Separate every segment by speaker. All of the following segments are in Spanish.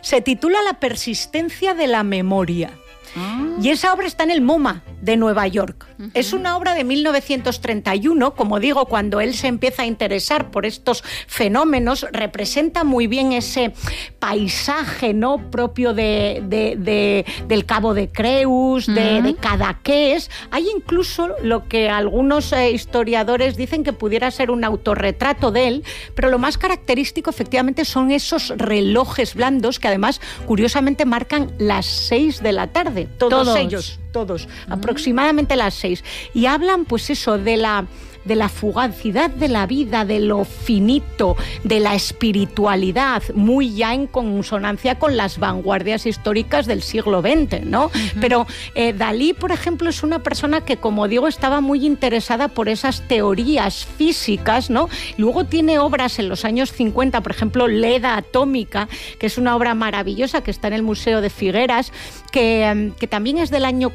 Speaker 1: Se titula La persistencia de la memoria. Y esa obra está en el MoMA de Nueva York. Es una obra de 1931, como digo, cuando él se empieza a interesar por estos fenómenos, representa muy bien ese paisaje, ¿no?, propio del Cabo de Creus, de Cadaqués. Hay incluso lo que algunos historiadores dicen que pudiera ser un autorretrato de él, pero lo más característico efectivamente son esos relojes blandos que además curiosamente marcan las 6 de la tarde. Todos ellos, aproximadamente las 6. Y hablan, pues eso, de la fugacidad de la vida, de lo finito, de la espiritualidad, muy ya en consonancia con las vanguardias históricas del siglo XX, ¿no? Pero Dalí, por ejemplo, es una persona que, como digo, estaba muy interesada por esas teorías físicas, ¿no? Luego tiene obras en los años 50, por ejemplo, Leda Atómica, que es una obra maravillosa que está en el Museo de Figueras, que también es del año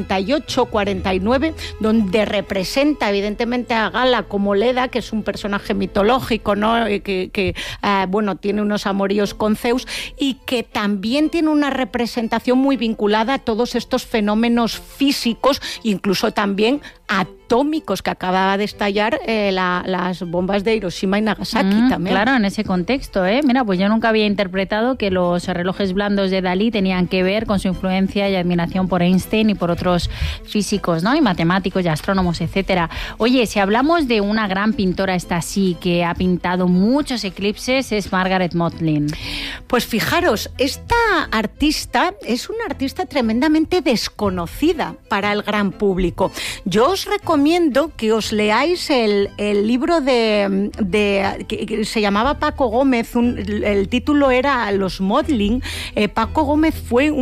Speaker 1: 48-49, donde representa, evidentemente, a Gala como Leda, que es un personaje mitológico, ¿no?, que tiene unos amoríos con Zeus, y que también tiene una representación muy vinculada a todos estos fenómenos físicos, incluso también atómicos que acababa de estallar las bombas de Hiroshima y Nagasaki también.
Speaker 2: Claro, en ese contexto, ¿eh? Mira, pues yo nunca había interpretado que los relojes blandos de Dalí tenían que ver con su influencia y admiración por Einstein y por otros físicos, ¿no?, y matemáticos y astrónomos, etcétera. Oye, si hablamos de una gran pintora, esta sí, que ha pintado muchos eclipses, es Margaret Maudlin.
Speaker 1: Pues fijaros, esta artista es una artista tremendamente desconocida para el gran público. Yo os recomiendo que os leáis el libro que se llamaba Paco Gómez, el título era Los Maudlin. Paco Gómez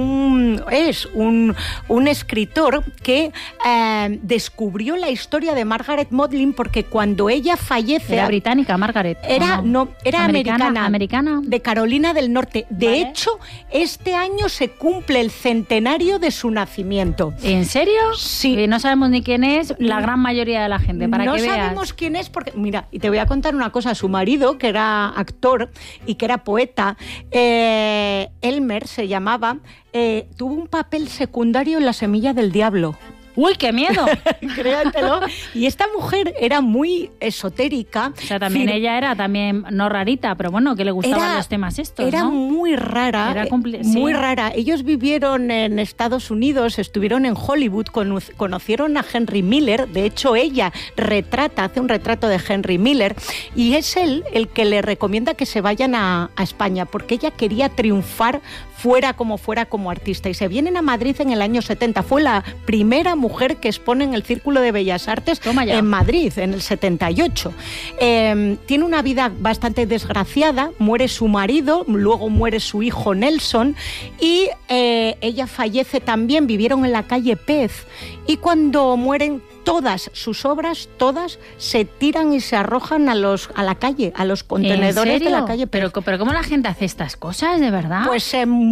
Speaker 1: es un escritor que descubrió la historia de Margaret Maudlin, porque cuando ella fallece...
Speaker 2: Era británica, Margaret.
Speaker 1: Era
Speaker 2: americana.
Speaker 1: De Carolina del Norte. De hecho, este año se cumple el centenario de su nacimiento.
Speaker 2: ¿En serio?
Speaker 1: Sí.
Speaker 2: No sabemos ni quién es la gran mayoría de la gente, para que veas.
Speaker 1: No sabemos quién es porque... Mira, y te voy a contar una cosa. Su marido, que era actor y que era poeta, Elmer se llamaba, tuvo un papel secundario en La semilla del diablo.
Speaker 2: ¡Uy, qué miedo!
Speaker 1: Créatelo. Y esta mujer era muy esotérica.
Speaker 2: O sea, también ella era también no rarita, pero bueno, que le gustaban los temas estos,
Speaker 1: era,
Speaker 2: ¿no?
Speaker 1: Muy rara.
Speaker 2: Era
Speaker 1: muy rara. Ellos vivieron en Estados Unidos, estuvieron en Hollywood, conocieron a Henry Miller. De hecho, ella hace un retrato de Henry Miller, y es él el que le recomienda que se vayan a España, porque ella quería triunfar fuera como artista. Y se vienen a Madrid en el año 70. Fue la primera mujer que expone en el Círculo de Bellas Artes en Madrid, en el 78. Tiene una vida bastante desgraciada, muere su marido, luego muere su hijo Nelson, y ella fallece también. Vivieron en la calle Pez, y cuando mueren, todas sus obras, se tiran y se arrojan a la calle, a los contenedores de la calle.
Speaker 2: Pero ¿cómo la gente hace estas cosas, de verdad?
Speaker 1: Pues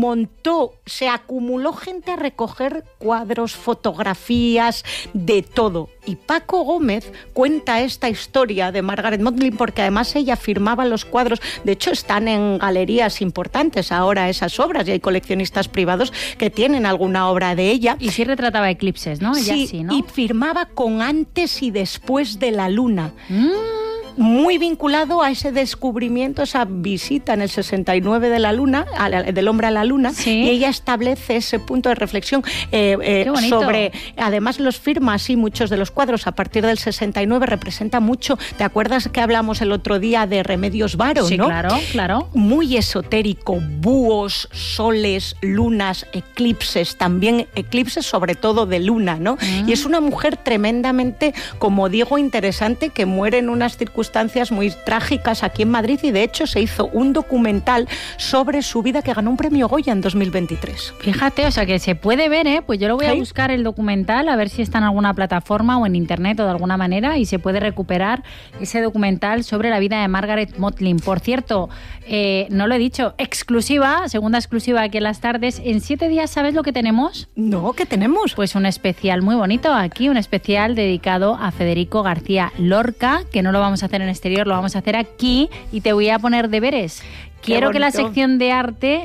Speaker 1: se acumuló gente a recoger cuadros, fotografías, de todo. Y Paco Gómez cuenta esta historia de Margaret Maudlin porque además ella firmaba los cuadros. De hecho, están en galerías importantes ahora esas obras, y hay coleccionistas privados que tienen alguna obra de ella.
Speaker 2: Y sí retrataba eclipses, ¿no? Ella sí, ¿no?
Speaker 1: Y firmaba con antes y después de la luna. Muy vinculado a ese descubrimiento, esa visita en el 69 de la luna, del hombre a la luna,
Speaker 2: sí.
Speaker 1: Y ella establece ese punto de reflexión sobre, además los firma así muchos de los cuadros a partir del 69, representa mucho. ¿Te acuerdas que hablamos el otro día de Remedios Varo?
Speaker 2: Sí,
Speaker 1: ¿no?
Speaker 2: Claro.
Speaker 1: Muy esotérico, búhos, soles, lunas, eclipses, también eclipses sobre todo de luna, ¿no? Y es una mujer tremendamente, como digo, interesante, que muere en unas circunstancias muy trágicas aquí en Madrid, y de hecho se hizo un documental sobre su vida que ganó un premio Goya en 2023.
Speaker 2: Fíjate, o sea que se puede ver, ¿eh? Pues yo lo voy a buscar el documental, a ver si está en alguna plataforma o en internet o de alguna manera, y se puede recuperar ese documental sobre la vida de Margaret Maudlin. Por cierto, no lo he dicho, segunda exclusiva aquí en Las Tardes. En 7 días, ¿sabes lo que tenemos?
Speaker 1: No, ¿qué tenemos?
Speaker 2: Pues un especial muy bonito aquí, un especial dedicado a Federico García Lorca, que no lo vamos a hacer en exterior, lo vamos a hacer aquí, y te voy a poner deberes. Quiero que la sección de arte